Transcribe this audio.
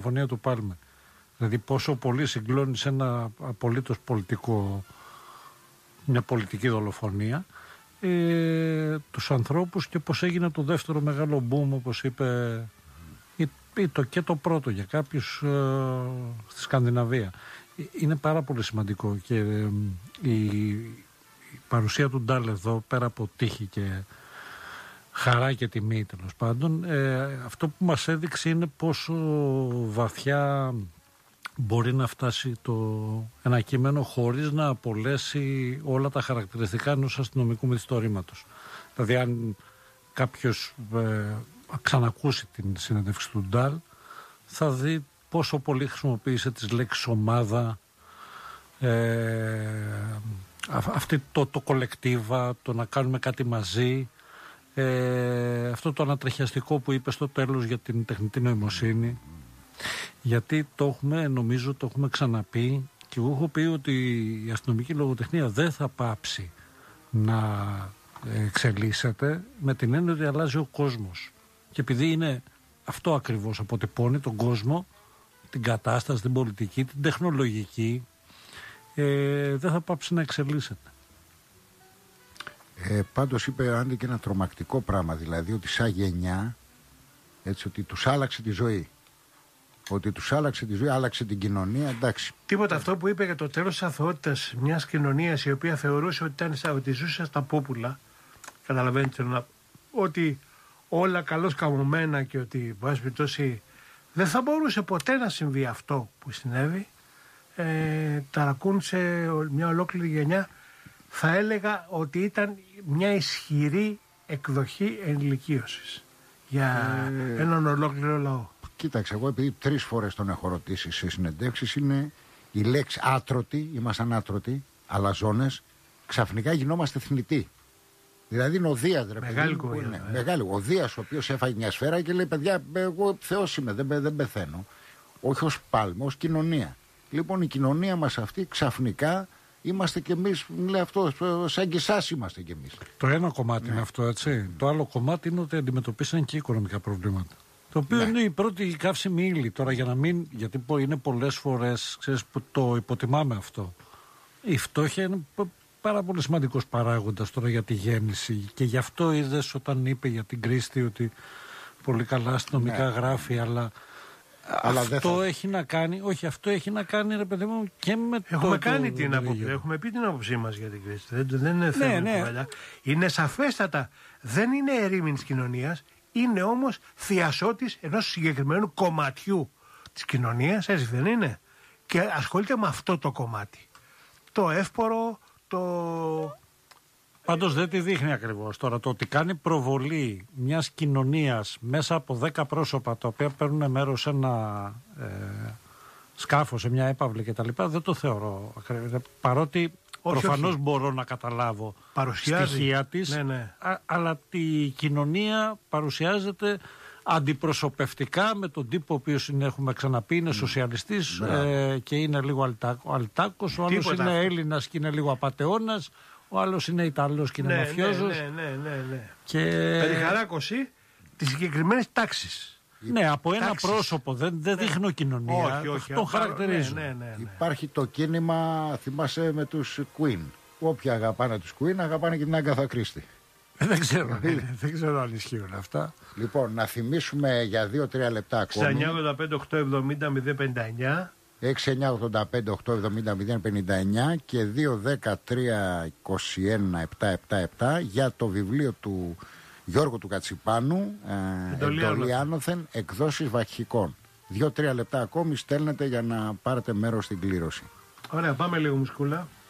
δολοφονία του Πάλμε. Δηλαδή πόσο πολύ συγκλώνει σε ένα απολύτως μια πολιτική δολοφονία τους ανθρώπους και πως έγινε το δεύτερο μεγάλο boom, όπως είπε, και το πρώτο για κάποιους στη Σκανδιναβία. Είναι πάρα πολύ σημαντικό και η παρουσία του Ντάλ εδώ, πέρα από τύχη και χαρά και τιμή τέλος πάντων, αυτό που μας έδειξε είναι πόσο βαθιά μπορεί να φτάσει ένα κείμενο χωρίς να απολέσει όλα τα χαρακτηριστικά ενός αστυνομικού μυθιστορήματος. Δηλαδή αν κάποιος ξανακούσει την συνέντευξη του Ντάλ, θα δει πόσο πολύ χρησιμοποίησε τις λέξεις ομάδα, αυτή το κολεκτίβα, το να κάνουμε κάτι μαζί, αυτό το ανατρεχιαστικό που είπε στο τέλος για την τεχνητή νοημοσύνη. Γιατί νομίζω το έχουμε ξαναπεί και εγώ έχω πει ότι η αστυνομική λογοτεχνία δεν θα πάψει να εξελίσσεται, με την έννοια ότι αλλάζει ο κόσμος. Και επειδή είναι αυτό ακριβώς, αποτυπώνει τον κόσμο, την κατάσταση, την πολιτική, την τεχνολογική, δεν θα πάψει να εξελίσσεται. Πάντως είπε Άντι και ένα τρομακτικό πράγμα, δηλαδή ότι σαν γενιά, έτσι, ότι τους άλλαξε τη ζωή. Ότι τους άλλαξε τη ζωή, άλλαξε την κοινωνία, εντάξει. Τίποτα, αυτό που είπε για το τέλος της αθωότητας μιας κοινωνίας η οποία θεωρούσε ότι ζούσε στα πούπουλα. Καταλαβαίνετε, ότι όλα καλώς καμωμένα και ότι βάζει περιπτώσει δεν θα μπορούσε ποτέ να συμβεί αυτό που συνέβη. Ταρακούνησε μια ολόκληρη γενιά. Θα έλεγα ότι ήταν μια ισχυρή εκδοχή ενηλικίωσης για έναν ολόκληρο λαό. Κοίταξε, εγώ επειδή 3 φορές τον έχω ρωτήσει σε συνεντεύξεις, είναι η λέξη άτρωτοι, ήμασταν άτρωτοι, αλαζόνες, ξαφνικά γινόμαστε θνητοί. Δηλαδή είναι ο Δίας, ρε παιδί μου. Μεγάλη. Ο Δίας, ο οποίος έφαγε μια σφαίρα και λέει: παιδιά, εγώ Θεός είμαι, δεν πεθαίνω. Όχι ως Πάλμε, ως κοινωνία. Λοιπόν, η κοινωνία μας αυτή ξαφνικά είμαστε κι εμείς, λέει αυτό, σαν και εσάς είμαστε κι εμείς. Το ένα κομμάτι είναι αυτό, έτσι. Το άλλο κομμάτι είναι ότι αντιμετωπίσαν και οικονομικά προβλήματα. Το οποίο είναι η πρώτη καύσιμη ύλη. Τώρα για να μην. Γιατί είναι πολλές φορές, ξέρεις, που το υποτιμάμε αυτό. Η φτώχεια είναι πάρα πολύ σημαντικός παράγοντας τώρα για τη γέννηση. Και γι' αυτό είδες όταν είπε για την Κρίστη ότι πολύ καλά αστυνομικά γράφει, αλλά αυτό έχει να κάνει. Όχι, αυτό έχει να κάνει, ρε παιδί μου, και με έχουμε πει την άποψή μας για την Κρίστη. Δεν είναι θέμα. Είναι σαφέστατα. Δεν είναι ερήμην της κοινωνίας. Είναι όμως θειασότης ενός συγκεκριμένου κομματιού της κοινωνίας, έτσι δεν είναι? Και ασχολείται με αυτό το κομμάτι. Το εύπορο, Πάντως δεν τη δείχνει ακριβώς. Τώρα το ότι κάνει προβολή μιας κοινωνίας μέσα από 10 πρόσωπα τα οποία παίρνουν μέρος σε ένα σκάφος, σε μια έπαυλη κτλ. Δεν το θεωρώ ακριβώς. Παρότι προφανώς μπορώ να καταλάβω στοιχεία της, αλλά η κοινωνία παρουσιάζεται αντιπροσωπευτικά με τον τύπο ο οποίος έχουμε ξαναπεί είναι σοσιαλιστής και είναι λίγο αλτάκος, ο άλλος είναι Έλληνας και είναι λίγο απατεώνας, ο άλλος είναι Ιταλός και είναι μαφιόζος. Και περιχαράκωση της συγκεκριμένης τάξης. Ναι, από ένα πρόσωπο, δεν δείχνω κοινωνία. Όχι, τον χαρακτηρίζω. Υπάρχει το κίνημα, θυμάσαι, με τους Queen. Όποιοι αγαπάνε τους Queen, αγαπάνε και την Άγκαθα Κρίστη. Δεν ξέρω αν ισχύουν αυτά. Λοιπόν, να θυμίσουμε για 2-3 λεπτά ακόμη. 6985-870-059. 6985-870-059 και 2-13-21-777 για το βιβλίο του Γιώργου του Κατσιπάνου, Εντολή άνωθεν, εκδόσεις Βαχικών. 2-3 λεπτά ακόμη στέλνετε για να πάρετε μέρος στην κλήρωση. Ωραία, πάμε λίγο μουσκούλα.